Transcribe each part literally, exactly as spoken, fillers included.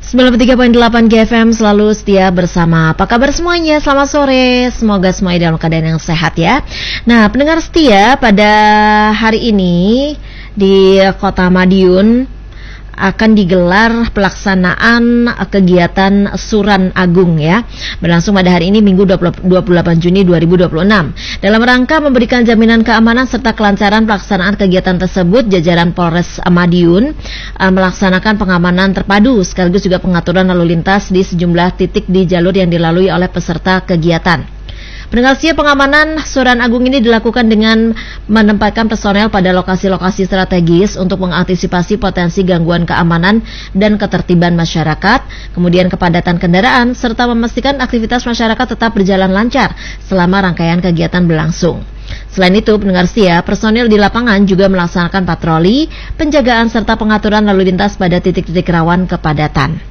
sembilan puluh tiga koma delapan G F M selalu setia bersama. Apa kabar semuanya? Selamat sore. Semoga semuanya dalam keadaan yang sehat ya. Nah, pendengar setia, pada hari ini di Kota Madiun akan digelar pelaksanaan kegiatan Suran Agung ya. Berlangsung pada hari ini Minggu dua puluh delapan Juni dua ribu dua puluh enam. Dalam rangka memberikan jaminan keamanan serta kelancaran pelaksanaan kegiatan tersebut, jajaran Polres Madiun uh, melaksanakan pengamanan terpadu sekaligus juga pengaturan lalu lintas di sejumlah titik di jalur yang dilalui oleh peserta kegiatan. Pendengar setia, pengamanan Suran Agung ini dilakukan dengan menempatkan personel pada lokasi-lokasi strategis untuk mengantisipasi potensi gangguan keamanan dan ketertiban masyarakat, kemudian kepadatan kendaraan, serta memastikan aktivitas masyarakat tetap berjalan lancar selama rangkaian kegiatan berlangsung. Selain itu, pendengar setia, personil di lapangan juga melaksanakan patroli, penjagaan, serta pengaturan lalu lintas pada titik-titik rawan kepadatan.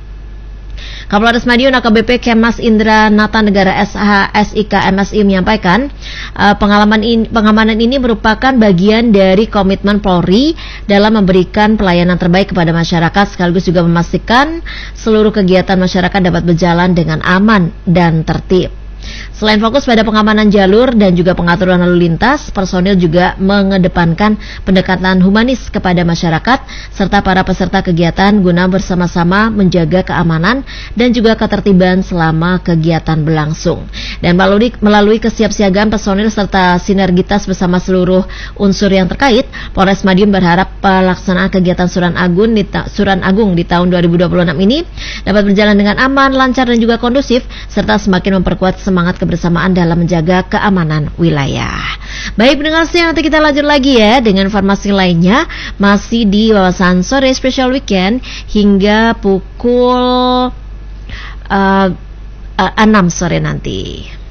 Kapolres Madiun A K B P Kemas Indra Nata Negara S H S I K M S I menyampaikan uh, pengalaman in, pengamanan ini merupakan bagian dari komitmen Polri dalam memberikan pelayanan terbaik kepada masyarakat sekaligus juga memastikan seluruh kegiatan masyarakat dapat berjalan dengan aman dan tertib. Selain fokus pada pengamanan jalur dan juga pengaturan lalu lintas, personil juga mengedepankan pendekatan humanis kepada masyarakat serta para peserta kegiatan guna bersama-sama menjaga keamanan dan juga ketertiban selama kegiatan berlangsung. Dan melalui, melalui kesiapsiagaan personil serta sinergitas bersama seluruh unsur yang terkait, Polres Madiun berharap pelaksanaan kegiatan Suran Agung di, ta- Suran Agung di tahun dua ribu dua puluh enam ini dapat berjalan dengan aman, lancar dan juga kondusif serta semakin memperkuat semangat kebersamaan dalam menjaga keamanan wilayah. Baik pendengar setia, nanti kita lanjut lagi ya dengan informasi lainnya masih di Wawasan Sore Special Weekend hingga pukul uh, uh, enam sore nanti.